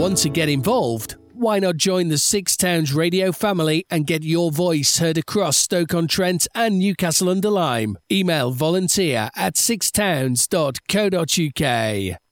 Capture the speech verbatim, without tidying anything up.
Want to get involved? Why not join the Six Towns radio family and get your voice heard across Stoke-on-Trent and Newcastle-under-Lyme? Email volunteer at sixtowns dot co dot uk.